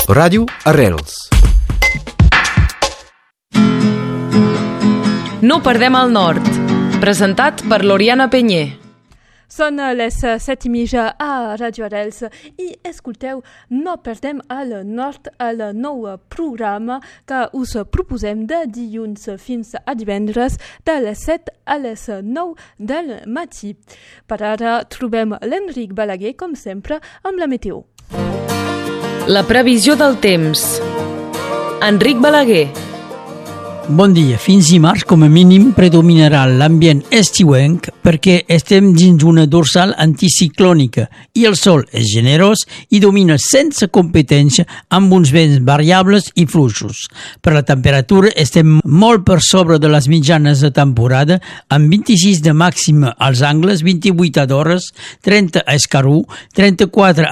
Ràdio Arrels. No perdem el nord. Presentat per l'Oriana Penyer. Són les 7:30 a Ràdio Arrels i escolteu No perdem el nord, el nou programa que us proposem de dilluns fins a divendres de les 7 a les 9 del matí. Per ara trobem l'Enric Balaguer, com sempre, amb la meteo. La previsió del temps. Enric Balaguer. Bon dia. Fins dimarts, com a mínim, predominarà l'ambient estiuenc perquè estem dins una dorsal anticiclònica i el sol és generós i domina sense competència amb uns vents variables i fluixos. Per la temperatura estem molt per sobre de les mitjanes de temporada, amb 26 de màxima als Angles, 28 a Dores, 30 a Escarú, 34